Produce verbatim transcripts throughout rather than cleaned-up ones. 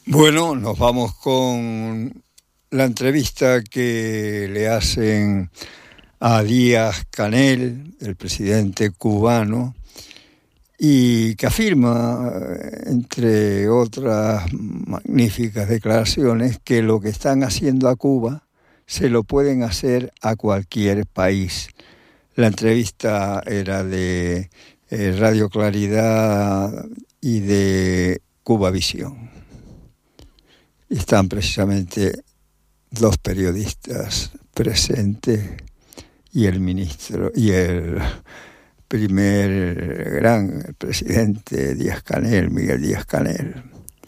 Bueno, nos vamos con la entrevista que le hacen a Díaz-Canel, el presidente cubano, y que afirma, entre otras magníficas declaraciones, que lo que están haciendo a Cuba se lo pueden hacer a cualquier país. La entrevista era de eh, Radio Claridad y de Cuba Visión. Están precisamente dos periodistas presentes y el ministro y el primer gran presidente Díaz-Canel, Miguel Díaz-Canel.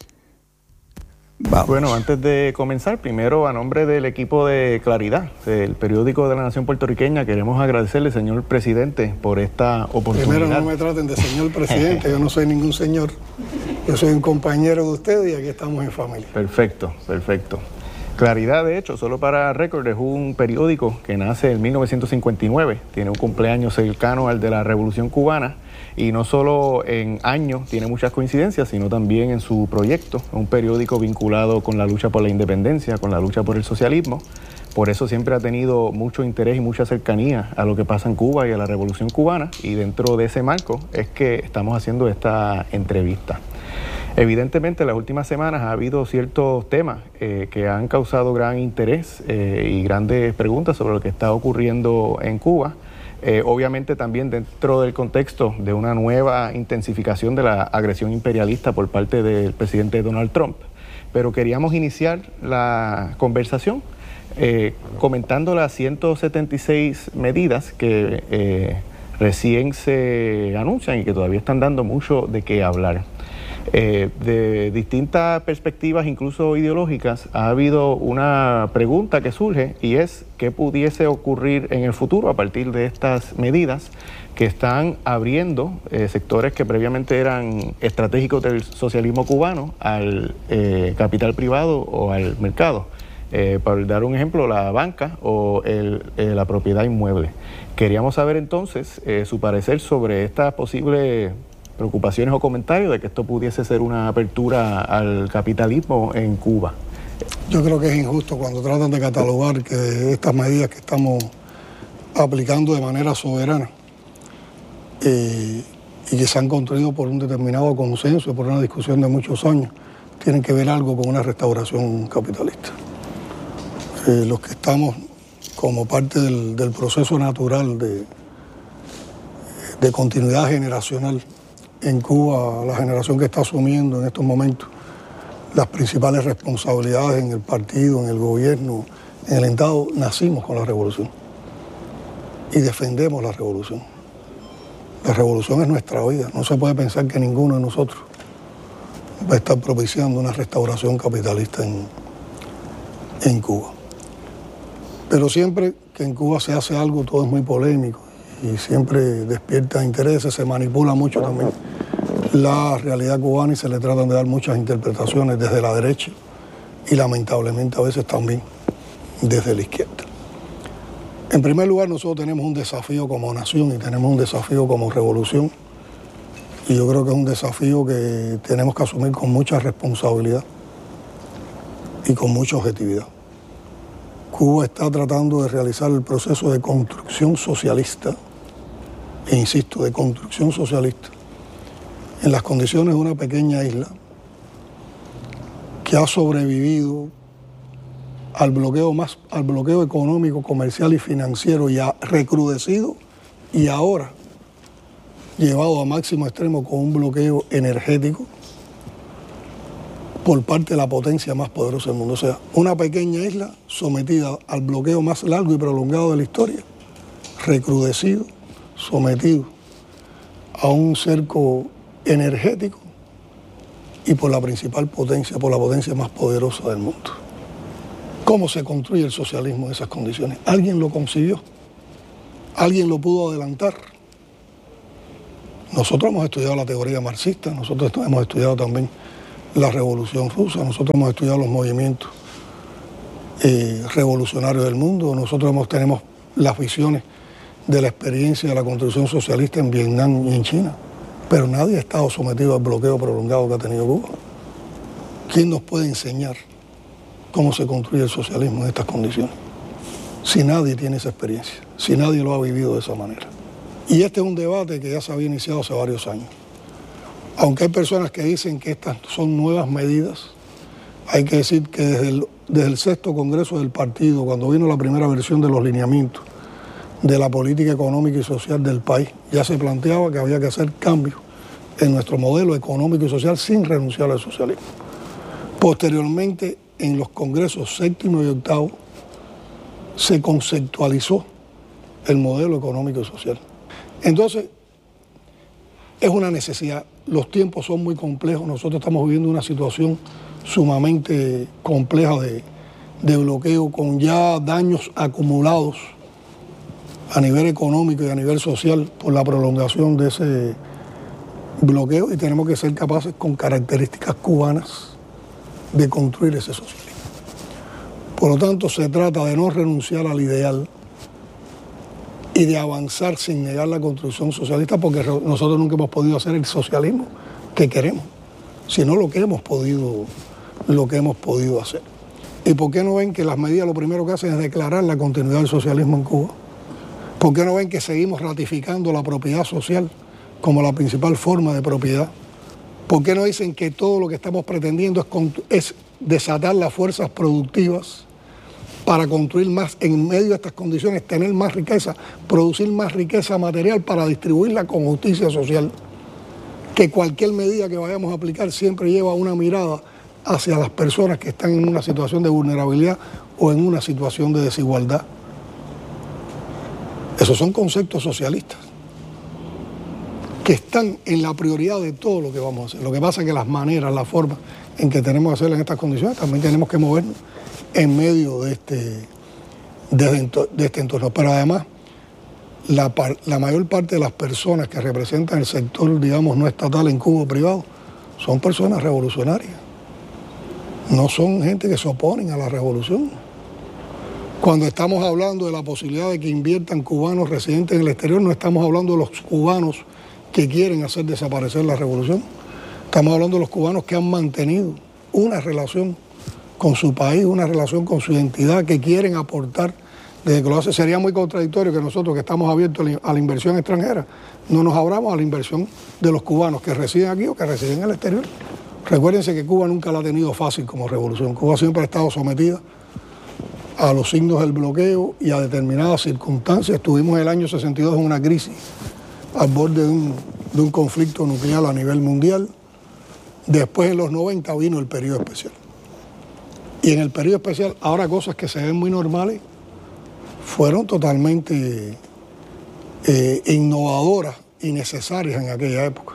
Vamos. Bueno, antes de comenzar, primero a nombre del equipo de Claridad, el periódico de la Nación Puertorriqueña, queremos agradecerle, señor presidente, por esta oportunidad. Primero, no me traten de señor presidente, yo no soy ningún señor, yo soy un compañero de ustedes y aquí estamos en familia. Perfecto, perfecto. Claridad, de hecho, solo para récord, es un periódico que nace en mil novecientos cincuenta y nueve, tiene un cumpleaños cercano al de la Revolución Cubana, y no solo en años tiene muchas coincidencias, sino también en su proyecto, un periódico vinculado con la lucha por la independencia, con la lucha por el socialismo. Por eso siempre ha tenido mucho interés y mucha cercanía a lo que pasa en Cuba y a la Revolución Cubana, y dentro de ese marco es que estamos haciendo esta entrevista. Evidentemente, en las últimas semanas ha habido ciertos temas eh, que han causado gran interés eh, y grandes preguntas sobre lo que está ocurriendo en Cuba. Eh, obviamente también dentro del contexto de una nueva intensificación de la agresión imperialista por parte del presidente Donald Trump. Pero queríamos iniciar la conversación eh, comentando las ciento setenta y seis medidas que eh, recién se anuncian y que todavía están dando mucho de qué hablar. Eh, de distintas perspectivas, incluso ideológicas, ha habido una pregunta que surge y es qué pudiese ocurrir en el futuro a partir de estas medidas que están abriendo eh, sectores que previamente eran estratégicos del socialismo cubano al eh, capital privado o al mercado. Eh, para dar un ejemplo, la banca o el, eh, la propiedad inmueble. Queríamos saber entonces eh, su parecer sobre esta posible preocupaciones o comentarios de que esto pudiese ser una apertura al capitalismo en Cuba. Yo creo que es injusto cuando tratan de catalogar que estas medidas que estamos aplicando de manera soberana eh, y que se han construido por un determinado consenso, por una discusión de muchos años, tienen que ver algo con una restauración capitalista. Eh, los que estamos como parte del, del proceso natural de, de continuidad generacional en Cuba, la generación que está asumiendo en estos momentos las principales responsabilidades en el partido, en el gobierno, en el Estado, nacimos con la revolución y defendemos la revolución. La revolución es nuestra vida, no se puede pensar que ninguno de nosotros va a estar propiciando una restauración capitalista en, en Cuba. Pero siempre que en Cuba se hace algo, todo es muy polémico y siempre despierta intereses, se manipula mucho también la realidad cubana y se le tratan de dar muchas interpretaciones desde la derecha y lamentablemente a veces también desde la izquierda. En primer lugar, nosotros tenemos un desafío como nación y tenemos un desafío como revolución y yo creo que es un desafío que tenemos que asumir con mucha responsabilidad y con mucha objetividad. Cuba está tratando de realizar el proceso de construcción socialista, e insisto, de construcción socialista, en las condiciones de una pequeña isla que ha sobrevivido al bloqueo, más, al bloqueo económico, comercial y financiero y ha recrudecido y ahora llevado a máximo extremo con un bloqueo energético por parte de la potencia más poderosa del mundo. O sea, una pequeña isla sometida al bloqueo más largo y prolongado de la historia, recrudecido, sometido a un cerco energético y por la principal potencia, por la potencia más poderosa del mundo. ¿Cómo se construye el socialismo en esas condiciones? ¿Alguien lo concibió? ¿Alguien lo pudo adelantar? Nosotros hemos estudiado la teoría marxista, nosotros hemos estudiado también la Revolución Rusa, nosotros hemos estudiado los movimientos eh, revolucionarios del mundo, nosotros hemos, tenemos las visiones de la experiencia de la construcción socialista en Vietnam y en China, pero nadie ha estado sometido al bloqueo prolongado que ha tenido Cuba. ¿quién nos puede enseñar cómo se construye el socialismo en estas condiciones? Si nadie tiene esa experiencia, si nadie lo ha vivido de esa manera. Y este es un debate que ya se había iniciado hace varios años. Aunque hay personas que dicen que estas son nuevas medidas, hay que decir que desde el, desde el sexto Congreso del Partido, cuando vino la primera versión de los lineamientos de la política económica y social del país, ya se planteaba que había que hacer cambios en nuestro modelo económico y social sin renunciar al socialismo. Posteriormente, en los congresos séptimo y octavo, se conceptualizó el modelo económico y social. Entonces, es una necesidad. Los tiempos son muy complejos. Nosotros estamos viviendo una situación sumamente compleja de, de bloqueo, con ya daños acumulados a nivel económico y a nivel social por la prolongación de ese bloqueo, y tenemos que ser capaces, con características cubanas, de construir ese socialismo. Por lo tanto, se trata de no renunciar al ideal y de avanzar sin negar la construcción socialista, porque nosotros nunca hemos podido hacer el socialismo que queremos, sino lo que hemos podido, lo que hemos podido hacer. ¿Y por qué no ven que las medidas lo primero que hacen es declarar la continuidad del socialismo en Cuba? ¿Por qué no ven que seguimos ratificando la propiedad social como la principal forma de propiedad? ¿Por qué no dicen que todo lo que estamos pretendiendo es, es desatar las fuerzas productivas para construir más, en medio de estas condiciones, tener más riqueza, producir más riqueza material para distribuirla con justicia social? Que cualquier medida que vayamos a aplicar siempre lleva una mirada hacia las personas que están en una situación de vulnerabilidad o en una situación de desigualdad. Esos son conceptos socialistas que están en la prioridad de todo lo que vamos a hacer. Lo que pasa es que las maneras, las formas en que tenemos que hacerlo en estas condiciones, también tenemos que movernos en medio de este, de, de este entorno. Pero además, la, la mayor parte de las personas que representan el sector, digamos, no estatal en Cuba privado, son personas revolucionarias. No son gente que se oponen a la revolución. Cuando estamos hablando de la posibilidad de que inviertan cubanos residentes en el exterior, no estamos hablando de los cubanos que quieren hacer desaparecer la revolución. Estamos hablando de los cubanos que han mantenido una relación con su país, una relación con su identidad, que quieren aportar desde que lo hace. Sería muy contradictorio que nosotros, que estamos abiertos a la inversión extranjera, no nos abramos a la inversión de los cubanos que residen aquí o que residen en el exterior. Recuérdense que Cuba nunca la ha tenido fácil como revolución. Cuba siempre ha estado sometida a los signos del bloqueo y a determinadas circunstancias. Estuvimos en el año sesenta y dos en una crisis al borde de un, de un conflicto nuclear a nivel mundial. Después, en los noventa, vino el periodo especial. Y en el periodo especial, ahora cosas que se ven muy normales fueron totalmente eh, innovadoras y necesarias en aquella época.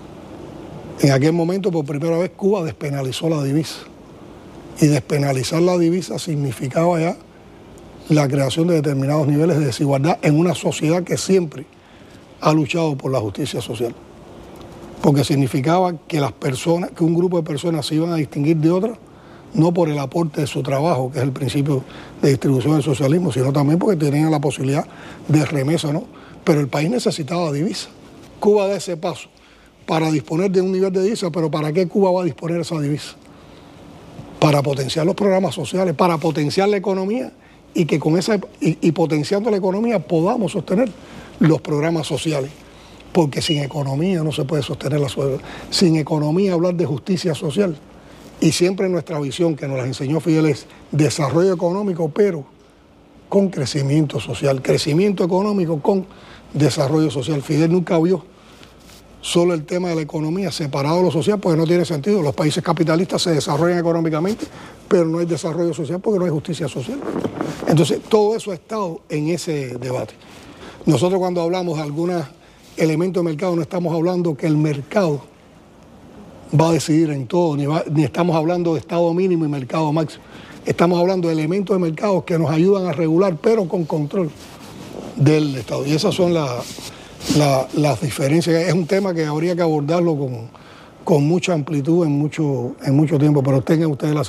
En aquel momento, por primera vez, Cuba despenalizó la divisa. Y despenalizar la divisa significaba ya la creación de determinados niveles de desigualdad en una sociedad que siempre ha luchado por la justicia social. Porque significaba que las personas, que un grupo de personas se iban a distinguir de otras, no por el aporte de su trabajo, que es el principio de distribución del socialismo, sino también porque tenían la posibilidad de remesa, ¿no? Pero el país necesitaba divisa. Cuba da ese paso para disponer de un nivel de divisa, pero ¿para qué Cuba va a disponer de esa divisa? Para potenciar los programas sociales, para potenciar la economía y que con esa y, y potenciando la economía podamos sostener los programas sociales. Porque sin economía no se puede sostener la sociedad. Sin economía hablar de justicia social. Y siempre nuestra visión que nos la enseñó Fidel es desarrollo económico, pero con crecimiento social. Crecimiento económico con desarrollo social. Fidel nunca vio solo el tema de la economía separado de lo social, porque no tiene sentido. Los países capitalistas se desarrollan económicamente, pero no hay desarrollo social porque no hay justicia social. Entonces, todo eso ha estado en ese debate. Nosotros, cuando hablamos de algunos elementos de mercado, no estamos hablando que el mercado va a decidir en todo, ni, va, ni estamos hablando de estado mínimo y mercado máximo. Estamos hablando de elementos de mercado que nos ayudan a regular, pero con control del Estado. Y esas son la, la, las diferencias. Es un tema que habría que abordarlo con, con mucha amplitud en mucho, en mucho tiempo, pero tengan ustedes la